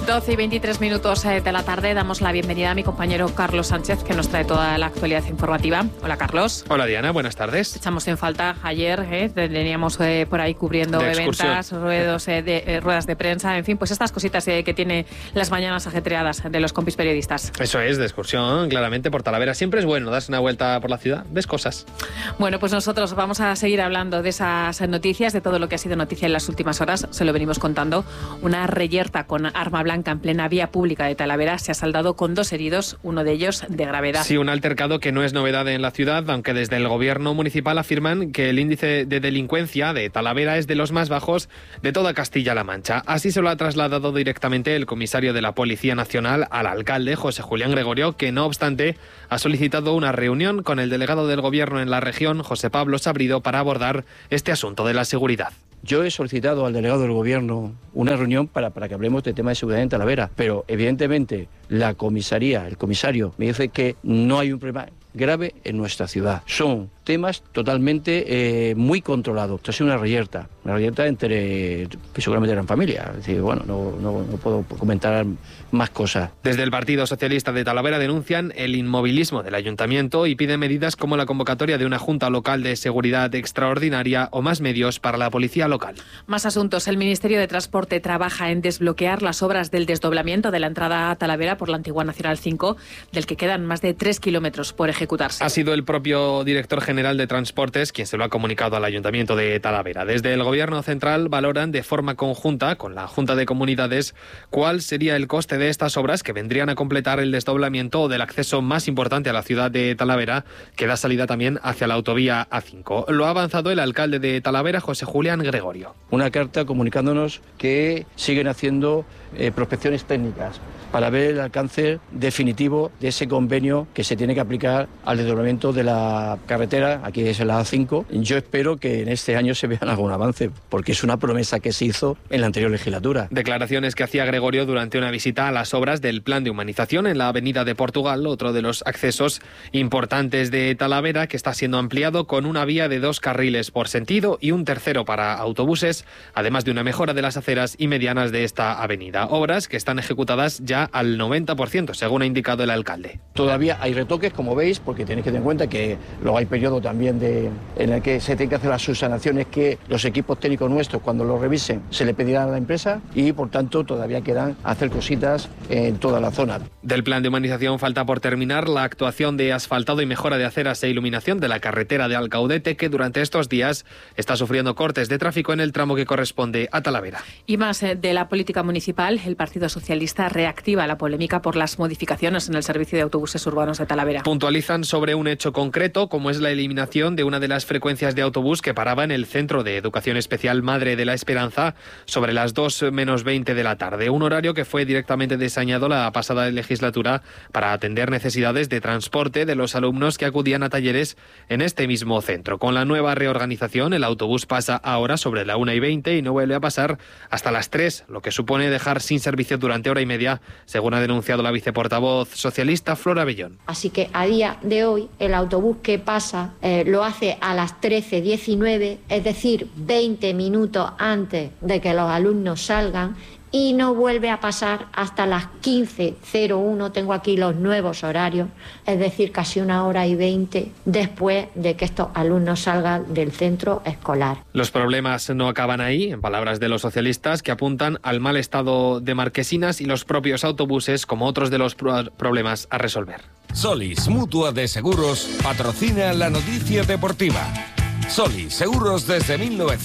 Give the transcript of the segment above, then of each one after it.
12 y 23 minutos de la tarde. Damos la bienvenida a mi compañero Carlos Sánchez, que nos trae toda la actualidad informativa. Hola, Carlos. Hola, Diana. Buenas tardes. Echamos en falta ayer, teníamos por ahí cubriendo eventos, ruedas de prensa, en fin, pues estas cositas que tiene las mañanas ajetreadas de los compis periodistas. Eso es, de excursión, claramente, por Talavera. Siempre es bueno darse una vuelta por la ciudad, ves cosas. Bueno, pues nosotros vamos a seguir hablando de esas noticias, de todo lo que ha sido noticia en las últimas horas. Se lo venimos contando. Una reyerta con arma blanca en plena vía pública de Talavera se ha saldado con 2 heridos, uno de ellos de gravedad. Sí, un altercado que no es novedad en la ciudad, aunque desde el gobierno municipal afirman que el índice de delincuencia de Talavera es de los más bajos de toda Castilla-La Mancha. Así se lo ha trasladado directamente el comisario de la Policía Nacional al alcalde, José Julián Gregorio, que no obstante ha solicitado una reunión con el delegado del gobierno en la región, José Pablo Sabrido, para abordar este asunto de la seguridad. Yo he solicitado al delegado del gobierno una reunión para que hablemos de tema de seguridad en Talavera, pero evidentemente la comisaría, el comisario, me dice que no hay un problema grave en nuestra ciudad. Son temas totalmente muy controlados. Esto es una reyerta entre, que seguramente eran familia. Es decir, bueno, no puedo comentar más cosas. Desde el Partido Socialista de Talavera denuncian el inmovilismo del ayuntamiento y piden medidas como la convocatoria de una junta local de seguridad extraordinaria o más medios para la policía local. Más asuntos. El Ministerio de Transporte trabaja en desbloquear las obras del desdoblamiento de la entrada a Talavera por la antigua Nacional 5, del que quedan más de 3 kilómetros por ejecutarse. Ha sido el propio director general de Transportes quien se lo ha comunicado al Ayuntamiento de Talavera. Desde el Gobierno central valoran de forma conjunta con la Junta de Comunidades cuál sería el coste de estas obras que vendrían a completar el desdoblamiento del acceso más importante a la ciudad de Talavera, que da salida también hacia la autovía A5. Lo ha avanzado el alcalde de Talavera, José Julián Gregorio. Una carta comunicándonos que siguen haciendo prospecciones técnicas para ver el alcance definitivo de ese convenio que se tiene que aplicar al desdoblamiento de la carretera, aquí es la A5. Yo espero que en este año se vean algún avance, porque es una promesa que se hizo en la anterior legislatura. Declaraciones que hacía Gregorio durante una visita a las obras del plan de humanización en la avenida de Portugal, otro de los accesos importantes de Talavera, que está siendo ampliado con una vía de 2 carriles por sentido y un tercero para autobuses, además de una mejora de las aceras y medianas de esta avenida. Obras que están ejecutadas ya al 90%, según ha indicado el alcalde. Todavía hay retoques, como veis, porque tenéis que tener en cuenta que luego hay periodo también en el que se tienen que hacer las subsanaciones que los equipos técnicos nuestros, cuando lo revisen, se le pedirán a la empresa y, por tanto, todavía quedan hacer cositas en toda la zona. Del plan de humanización falta por terminar la actuación de asfaltado y mejora de aceras e iluminación de la carretera de Alcaudete, que durante estos días está sufriendo cortes de tráfico en el tramo que corresponde a Talavera. Y más de la política municipal, el Partido Socialista reactiva la polémica por las modificaciones en el servicio de autobuses urbanos de Talavera. Puntualizan sobre un hecho concreto, como es la eliminación de una de las frecuencias de autobús que paraba en el Centro de Educación Especial Madre de la Esperanza sobre las 2 menos 20 de la tarde, un horario que fue directamente diseñado la pasada legislatura para atender necesidades de transporte de los alumnos que acudían a talleres en este mismo centro. Con la nueva reorganización, el autobús pasa ahora sobre la 1:20 y no vuelve a pasar hasta las 3, lo que supone dejar sin servicio durante hora y media, según ha denunciado la viceportavoz socialista Flora Bellón. Así que a día de hoy el autobús que pasa lo hace a las 13:19, es decir, 20 minutos antes de que los alumnos salgan, y no vuelve a pasar hasta las 15:01, tengo aquí los nuevos horarios, es decir, casi 1:20 después de que estos alumnos salgan del centro escolar. Los problemas no acaban ahí, en palabras de los socialistas, que apuntan al mal estado de marquesinas y los propios autobuses como otros de los problemas a resolver. Solis, Mutua de Seguros, patrocina la noticia deportiva. Solis, seguros desde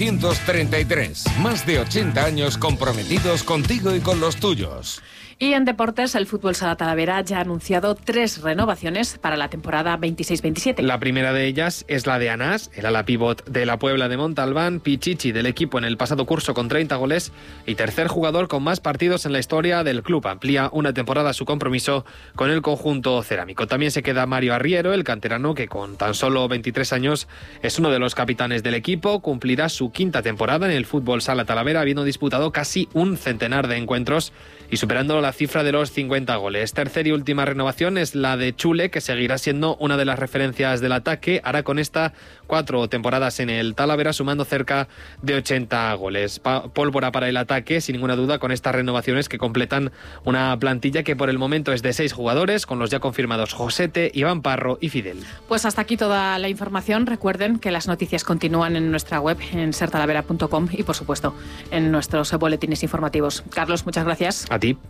1933. Más de 80 años comprometidos contigo y con los tuyos. Y en deportes, el Fútbol Sala Talavera ya ha anunciado 3 renovaciones para la temporada 26-27. La primera de ellas es la de Anás, el ala pívot de la Puebla de Montalbán, pichichi del equipo en el pasado curso con 30 goles y tercer jugador con más partidos en la historia del club. Amplía una temporada su compromiso con el conjunto cerámico. También se queda Mario Arriero, el canterano, que con tan solo 23 años es uno de los capitanes del equipo. Cumplirá su 5ª temporada en el Fútbol Sala Talavera, habiendo disputado casi un centenar de encuentros y superando las la cifra de los 50 goles. Tercera y última renovación es la de Chule, que seguirá siendo una de las referencias del ataque. Hará con esta 4 temporadas en el Talavera, sumando cerca de 80 goles. Pólvora para el ataque, sin ninguna duda, con estas renovaciones que completan una plantilla que por el momento es de 6 jugadores, con los ya confirmados Josete, Iván Parro y Fidel. Pues hasta aquí toda la información. Recuerden que las noticias continúan en nuestra web, en sertalavera.com, y por supuesto en nuestros boletines informativos. Carlos, muchas gracias. A ti.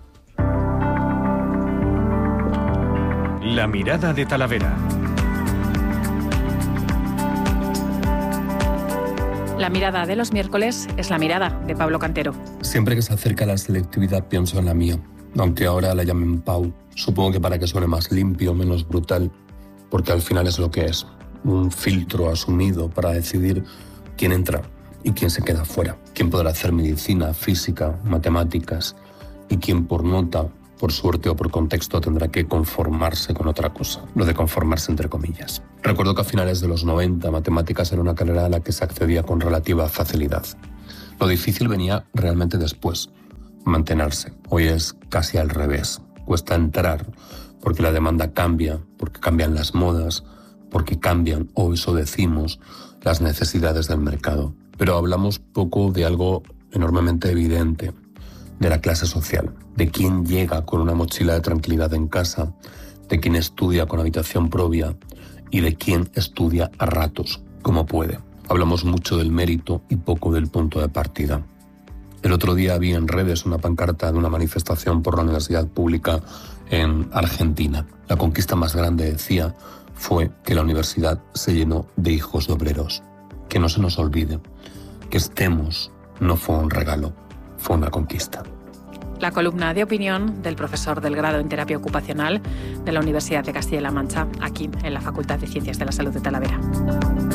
La mirada de Talavera. La mirada de los miércoles es la mirada de Pablo Cantero. Siempre que se acerca la selectividad pienso en la mía, aunque ahora la llamen Pau. Supongo que para que suene más limpio, menos brutal, porque al final es lo que es, un filtro asumido para decidir quién entra y quién se queda fuera, quién podrá hacer medicina, física, matemáticas y quién por nota, por suerte o por contexto tendrá que conformarse con otra cosa, lo de conformarse entre comillas. Recuerdo que a finales de los 90 matemáticas era una carrera a la que se accedía con relativa facilidad. Lo difícil venía realmente después, mantenerse. Hoy es casi al revés, cuesta entrar porque la demanda cambia, porque cambian las modas, porque cambian, o eso decimos, las necesidades del mercado. Pero hablamos poco de algo enormemente evidente, de la clase social, de quién llega con una mochila de tranquilidad en casa, de quién estudia con habitación propia y de quién estudia a ratos, como puede. Hablamos mucho del mérito y poco del punto de partida. El otro día vi en redes una pancarta de una manifestación por la universidad pública en Argentina. La conquista más grande, decía, fue que la universidad se llenó de hijos de obreros. Que no se nos olvide que estemos no fue un regalo, fue una conquista. La columna de opinión del profesor del grado en terapia ocupacional de la Universidad de Castilla-La Mancha, aquí en la Facultad de Ciencias de la Salud de Talavera.